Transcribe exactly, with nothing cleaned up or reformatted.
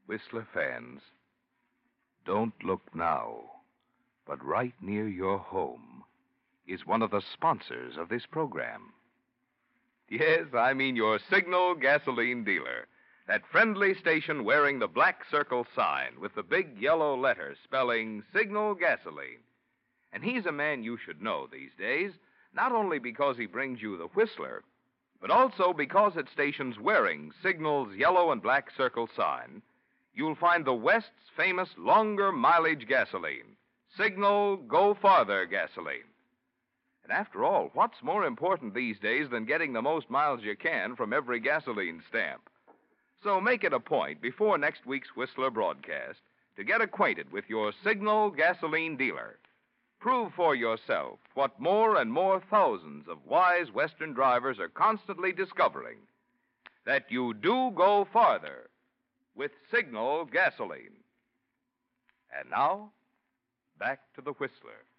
Whistler fans, don't look now, but right near your home is one of the sponsors of this program. Yes, I mean your Signal gasoline dealer. That friendly station wearing the black circle sign with the big yellow letters spelling Signal Gasoline. And he's a man you should know these days, not only because he brings you the Whistler, but also because at stations wearing Signal's yellow and black circle sign, you'll find the West's famous longer mileage gasoline, Signal Go Farther gasoline. And after all, what's more important these days than getting the most miles you can from every gasoline stamp? So make it a point before next week's Whistler broadcast to get acquainted with your Signal gasoline dealer. Prove for yourself what more and more thousands of wise Western drivers are constantly discovering, that you do go farther with Signal gasoline. And now, back to the Whistler.